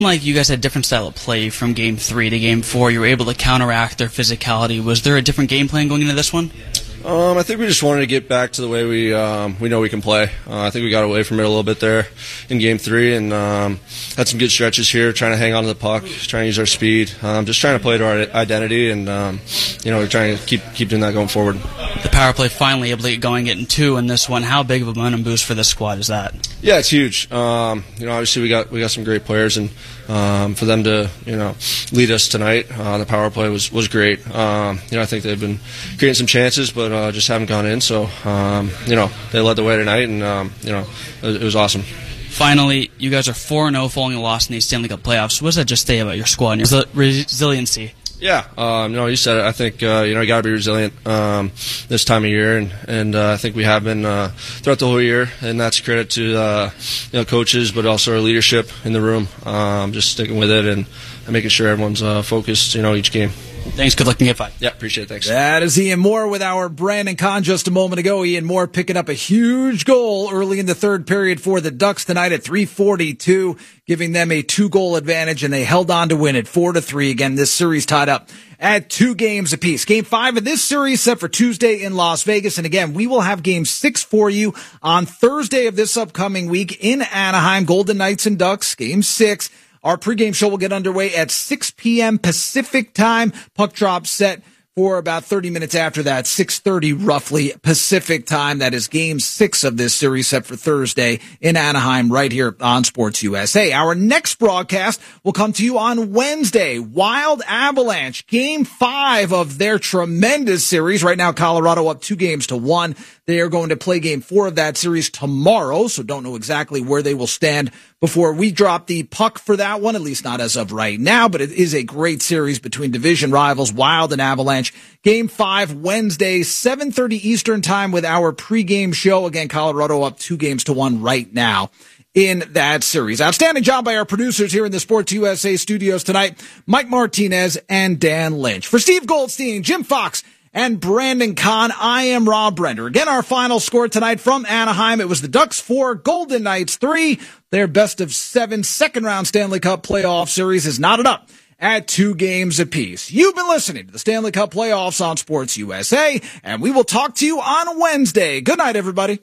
Like you guys had a different style of play from Game 3 to Game 4. You were able to counteract their physicality. Was there a different game plan going into this one? I think we just wanted to get back to the way we know we can play. I think we got away from it a little bit there in Game 3 and had some good stretches here, trying to hang on to the puck, trying to use our speed, just trying to play to our identity, and we're trying to keep doing that going forward. The power play finally able to get going, getting 2 in this one. How big of a momentum boost for this squad is that? Yeah, it's huge. Obviously we got some great players, and for them to lead us tonight on the power play was great. I think they've been creating some chances, but just haven't gone in. So they led the way tonight, and it was awesome. Finally, you guys are 4-0 following a loss in the Stanley Cup playoffs. What does that just say about your squad and your resiliency? Yeah, you said it. I think you got to be resilient this time of year, and I think we have been throughout the whole year, and that's a credit to coaches, but also our leadership in the room, just sticking with it and making sure everyone's focused, each game. Thanks. Good luck in Game 5. Yeah, appreciate it. Thanks. That is Ian Moore with our Brandon Kahn just a moment ago. Ian Moore picking up a huge goal early in the third period for the Ducks tonight at 3:42, giving them a 2-goal advantage, and they held on to win it 4-3. Again, this series tied up at 2 games apiece. Game 5 of this series set for Tuesday in Las Vegas. And again, we will have Game 6 for you on Thursday of this upcoming week in Anaheim. Golden Knights and Ducks, Game 6. Our pregame show will get underway at 6 p.m. Pacific time. Puck drop set for about 30 minutes after that, 6:30 roughly Pacific time. That is Game 6 of this series set for Thursday in Anaheim right here on Sports USA. Our next broadcast will come to you on Wednesday. Wild Avalanche, Game 5 of their tremendous series. Right now, Colorado up 2-1. They are going to play Game 4 of that series tomorrow, so don't know exactly where they will stand before we drop the puck for that one, at least not as of right now, but it is a great series between division rivals, Wild and Avalanche. Game 5, Wednesday, 7:30 Eastern time with our pregame show. Again, Colorado up 2-1 right now in that series. Outstanding job by our producers here in the Sports USA studios tonight, Mike Martinez and Dan Lynch. For Steve Goldstein, Jim Fox, and Brandon Kahn, I am Rob Brender. Again, our final score tonight from Anaheim. It was the Ducks 4, Golden Knights 3. Their best of 7 second-round Stanley Cup playoff series is knotted up at 2 games apiece. You've been listening to the Stanley Cup playoffs on Sports USA, and we will talk to you on Wednesday. Good night, everybody.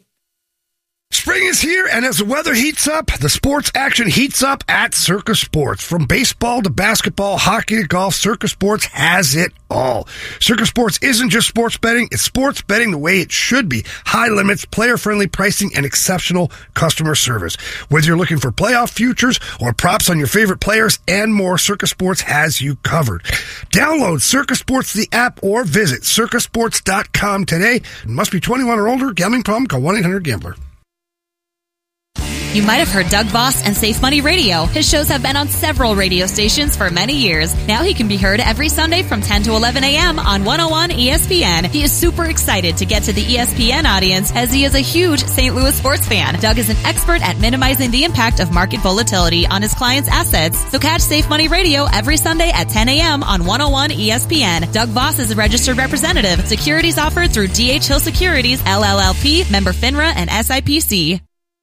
Spring is here, and as the weather heats up, the sports action heats up at Circus Sports. From baseball to basketball, hockey to golf, Circus Sports has it all. Circus Sports isn't just sports betting, it's sports betting the way it should be. High limits, player-friendly pricing, and exceptional customer service. Whether you're looking for playoff futures or props on your favorite players and more, Circus Sports has you covered. Download Circus Sports, the app, or visit circusports.com today. It must be 21 or older. Gambling problem? Call 1-800-GAMBLER. You might have heard Doug Voss and Safe Money Radio. His shows have been on several radio stations for many years. Now he can be heard every Sunday from 10 to 11 a.m. on 101 ESPN. He is super excited to get to the ESPN audience as he is a huge St. Louis sports fan. Doug is an expert at minimizing the impact of market volatility on his clients' assets. So catch Safe Money Radio every Sunday at 10 a.m. on 101 ESPN. Doug Voss is a registered representative. Securities offered through D.H. Hill Securities, LLLP, member FINRA and SIPC.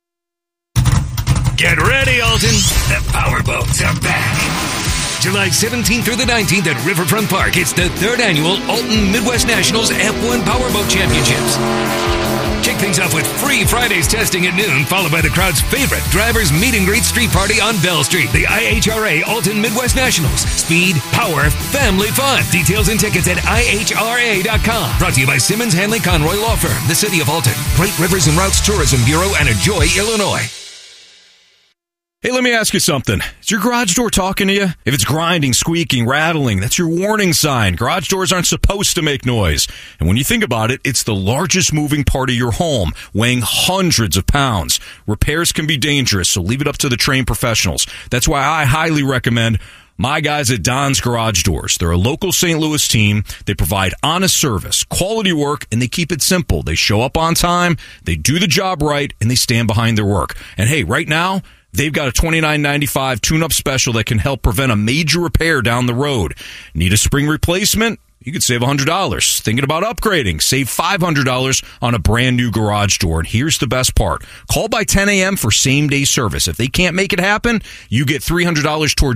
Get ready, Alton. The powerboats are back. July 17th through the 19th at Riverfront Park. It's the 3rd annual Alton Midwest Nationals F1 Powerboat Championships. Kick things off with free Fridays testing at noon, followed by the crowd's favorite drivers meet and greet street party on Bell Street. The IHRA Alton Midwest Nationals. Speed, power, family fun. Details and tickets at IHRA.com. Brought to you by Simmons Hanley Conroy Law Firm, the City of Alton, Great Rivers and Routes Tourism Bureau, and Enjoy, Illinois. Hey, let me ask you something. Is your garage door talking to you? If it's grinding, squeaking, rattling, that's your warning sign. Garage doors aren't supposed to make noise. And when you think about it, it's the largest moving part of your home, weighing hundreds of pounds. Repairs can be dangerous, so leave it up to the trained professionals. That's why I highly recommend my guys at Don's Garage Doors. They're a local St. Louis team. They provide honest service, quality work, and they keep it simple. They show up on time, they do the job right, and they stand behind their work. And hey, right now, they've got a $29.95 tune-up special that can help prevent a major repair down the road. Need a spring replacement? you could save $100. Thinking about upgrading, save $500 on a brand new garage door. And here's the best part. Call by 10 a.m. for same-day service. If they can't make it happen, you get $300 towards